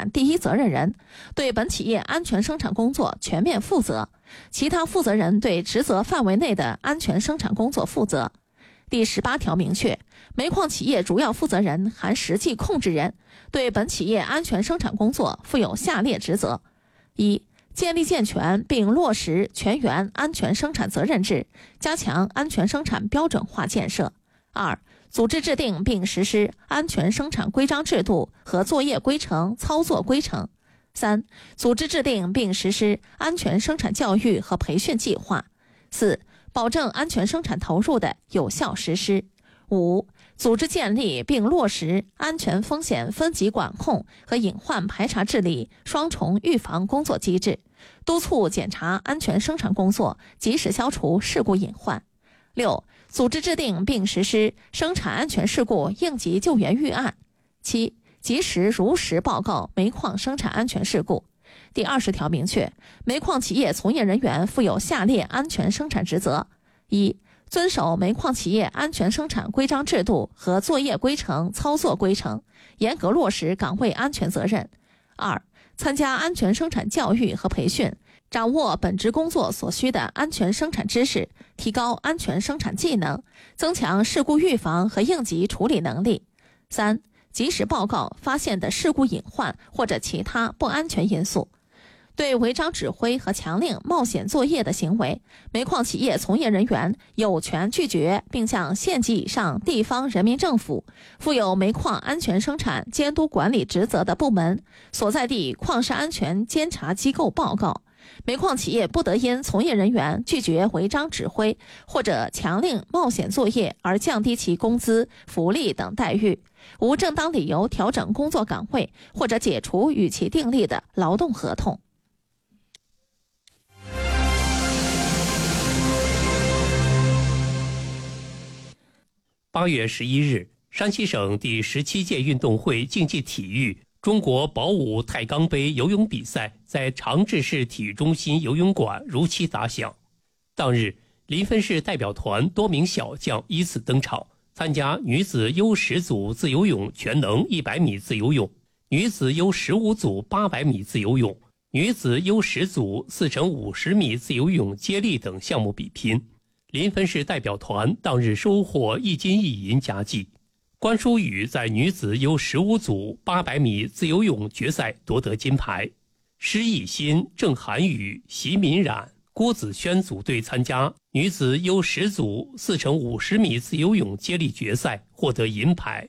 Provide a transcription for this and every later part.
产第一责任人，对本企业安全生产工作全面负责，其他负责人对职责范围内的安全生产工作负责。第18条明确，煤矿企业主要负责人含实际控制人，对本企业安全生产工作负有下列职责：一、建立健全并落实全员安全生产责任制，加强安全生产标准化建设；二、组织制定并实施安全生产规章制度和作业规程、操作规程；三、组织制定并实施安全生产教育和培训计划；四、保证安全生产投入的有效实施；五、组织建立并落实安全风险分级管控和隐患排查治理双重预防工作机制，督促检查安全生产工作，及时消除事故隐患；六、组织制定并实施生产安全事故应急救援预案；七、及时如实报告煤矿生产安全事故。第20条明确，煤矿企业从业人员负有下列安全生产职责：一、遵守煤矿企业安全生产规章制度和作业规程、操作规程，严格落实岗位安全责任；二、参加安全生产教育和培训，掌握本职工作所需的安全生产知识，提高安全生产技能，增强事故预防和应急处理能力；三、及时报告发现的事故隐患或者其他不安全因素。对违章指挥和强令冒险作业的行为，煤矿企业从业人员有权拒绝，并向县级以上地方人民政府、负有煤矿安全生产监督管理职责的部门、所在地矿石安全监察机构报告。煤矿企业不得因从业人员拒绝违章指挥或者强令冒险作业而降低其工资、福利等待遇，无正当理由调整工作岗位或者解除与其订立的劳动合同。 8月11日，山西省第17届运动会竞技体育中国保武太钢杯游泳比赛在长治市体育中心游泳馆如期打响。当日，临汾市代表团多名小将依次登场，参加女子 U10 组自由泳全能100米自由泳、女子 U15 组800米自由泳、女子 U10 组4×50米自由泳接力等项目比拼。临汾市代表团当日收获1金1银佳绩。关淑雨在女子 U15 组800米自由泳决赛夺得金牌。施艺新、郑涵宇、席敏冉、郭子轩组队参加女子 U10 组4×50米自由泳接力决赛，获得银牌。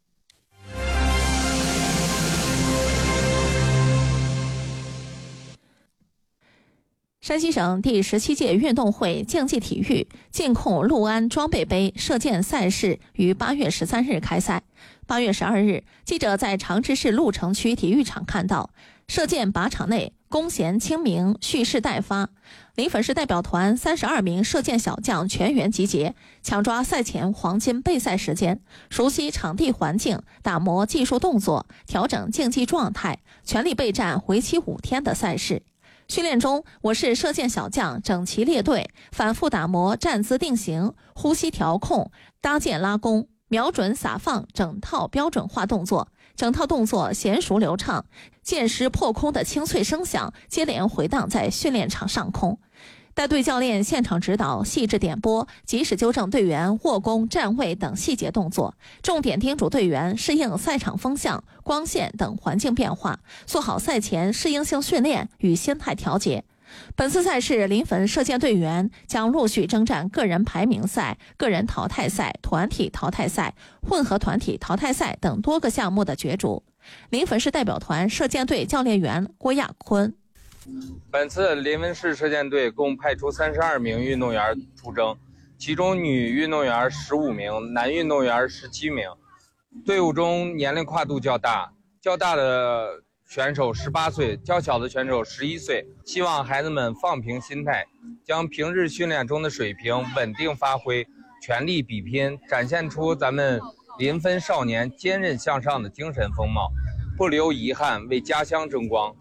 山西省第17届运动会竞技体育禁控六安装备杯射箭赛事于8月13日开赛。8月12日，记者在长治市鹿城区体育场看到，射箭靶场内弓弦清明，蓄势待发。临汾市代表团32名射箭小将全员集结，抢抓赛前黄金备赛时间，熟悉场地环境，打磨技术动作，调整竞技状态，全力备战为期5天的赛事。训练中，我市射箭小将整齐列队，反复打磨站姿定型、呼吸调控、搭箭拉弓、瞄准撒放整套标准化动作，整套动作娴熟流畅，箭矢破空的清脆声响接连回荡在训练场上空。带队教练现场指导，细致点拨，及时纠正队员握弓、站位等细节动作，重点叮嘱队员适应赛场风向、光线等环境变化，做好赛前适应性训练与心态调节。本次赛事，临汾射箭队员将陆续征战个人排名赛、个人淘汰赛、团体淘汰赛、混合团体淘汰赛等多个项目的角逐。临汾市代表团射箭队教练员郭亚坤。 本次临汾市射箭队共派出32名运动员出征，其中女运动员15名，男运动员17名。队伍中年龄跨度较大的选手18岁，较小的选手11岁。希望孩子们放平心态，将平日训练中的水平稳定发挥，全力比拼，展现出咱们临汾少年坚韧向上的精神风貌，不留遗憾，为家乡争光。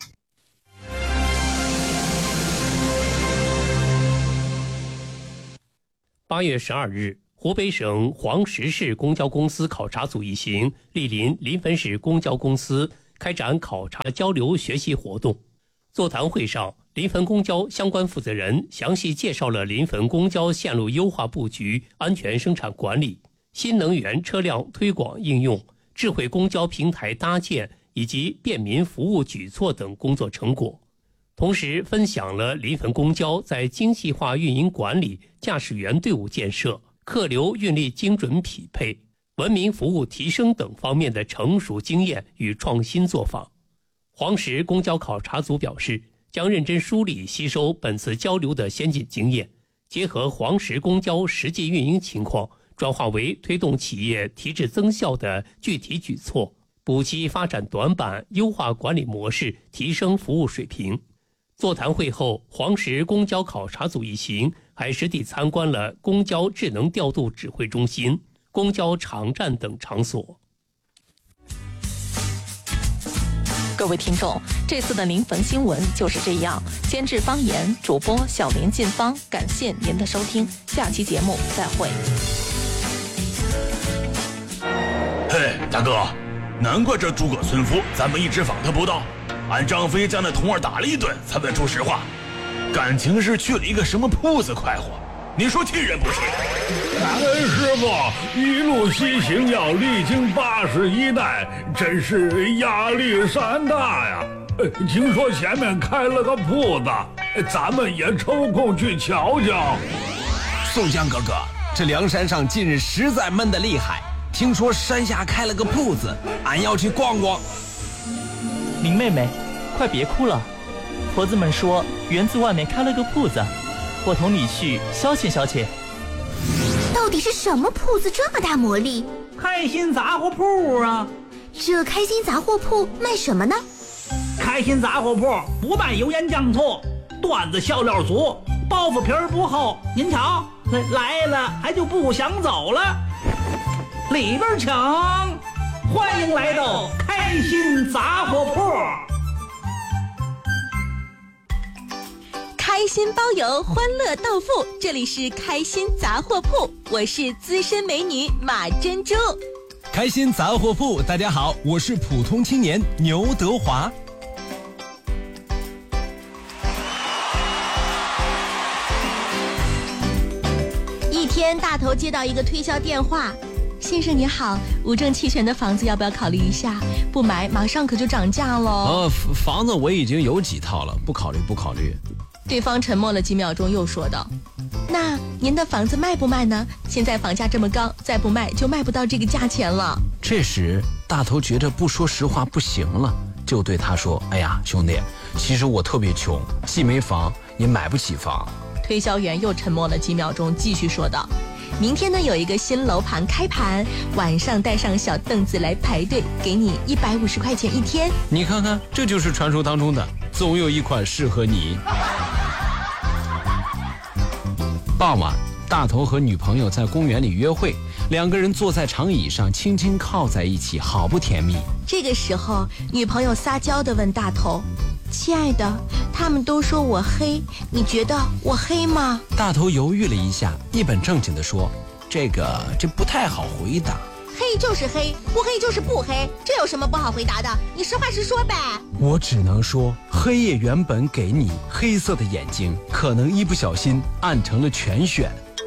8月12日，湖北省黄石市公交公司考察组一行莅临临汾市公交公司开展考察交流学习活动。座谈会上，临汾公交相关负责人详细介绍了临汾公交线路优化布局、安全生产管理、新能源车辆推广应用、智慧公交平台搭建以及便民服务举措等工作成果，同时分享了临汾公交在精细化运营管理、驾驶员队伍建设、客流运力精准匹配、文明服务提升等方面的成熟经验与创新做法。黄石公交考察组表示，将认真梳理吸收本次交流的先进经验，结合黄石公交实际运营情况，转化为推动企业提质增效的具体举措，补齐发展短板，优化管理模式，提升服务水平。座谈会后，黄石公交考察组一行还实地参观了公交智能调度指挥中心、公交场站等场所。 各位听众，这次的临汾新闻就是这样。监制方言，主播小林进芳，感谢您的收听，下期节目再会。 嘿，大哥，难怪这诸葛村夫咱们一直访他不到，俺张飞将那童儿打了一顿才问出实话，感情是去了一个什么铺子快活，你说气人不气？ 感恩师傅，一路西行要历经81代，真是压力山大呀。听说前面开了个铺子，咱们也抽空去瞧瞧。 宋江哥哥，这梁山上近日实在闷得厉害，听说山下开了个铺子，俺要去逛逛。 林妹妹，快别哭了，婆子们说园子外面开了个铺子，我同你去消遣消遣。 到底是什么铺子这么大魔力？ 开心杂货铺啊！ 这开心杂货铺卖什么呢？ 开心杂货铺不卖油盐酱醋，段子笑料足，包袱皮儿不厚。您瞧，来了还就不想走了。里边请，欢迎来到开心杂货铺。 开心包邮，欢乐到付，这里是开心杂货铺，我是资深美女马珍珠。 开心杂货铺，大家好，我是普通青年牛德华。 一天，大头接到一个推销电话，先生你好，五证齐全的房子要不要考虑一下？不买马上可就涨价了。 房子我已经有几套了，不考虑。 对方沉默了几秒钟，又说道：那您的房子卖不卖呢？现在房价这么高，再不卖就卖不到这个价钱了。 这时大头觉得不说实话不行了，就对他说：哎呀，兄弟，其实我特别穷，既没房也买不起房。 推销员又沉默了几秒钟，继续说道：明天呢有一个新楼盘开盘，晚上带上小凳子来排队，给你150块钱一天。 你看看，这就是传说当中的总有一款适合你。傍晚，大头和女朋友在公园里约会，两个人坐在长椅上轻轻靠在一起，好不甜蜜。 这个时候，女朋友撒娇地问大头：亲爱的，他们都说我黑，你觉得我黑吗？ 大头犹豫了一下，一本正经地说：这不太好回答。 黑就是黑，不黑就是不黑，这有什么不好回答的？你实话实说呗。 我只能说，黑夜原本给你黑色的眼睛，可能一不小心按成了全选。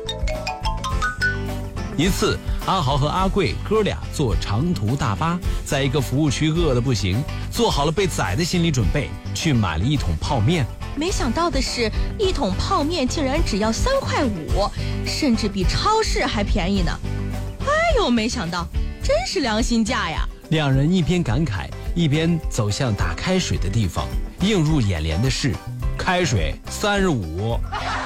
一次，阿豪和阿贵哥俩坐长途大巴，在一个服务区饿得不行，做好了被宰的心理准备，去买了一桶泡面。 没想到的是，一桶泡面竟然只要3.5块，甚至比超市还便宜呢。哎呦，没想到，真是良心价呀！ 两人一边感慨，一边走向打开水的地方。映入眼帘的是，开水35。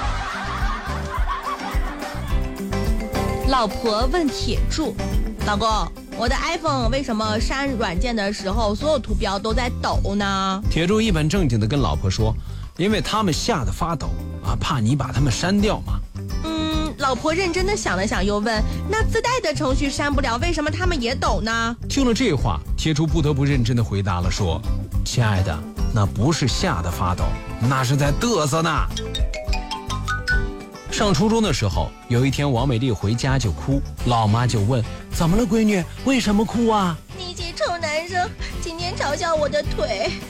老婆问铁柱：老公，我的 iPhone 为什么删软件的时候所有图标都在抖呢？ 铁柱一本正经地跟老婆说：因为他们吓得发抖啊，怕你把他们删掉嘛。 老婆认真的想了想，又问：那自带的程序删不了，为什么他们也抖呢？ 听了这话，铁柱不得不认真的回答了，说：亲爱的，那不是吓得发抖，那是在嘚瑟呢。上初中的时候，有一天王美丽回家就哭，老妈就问：怎么了闺女，为什么哭啊？ 你这臭男生今天嘲笑我的腿，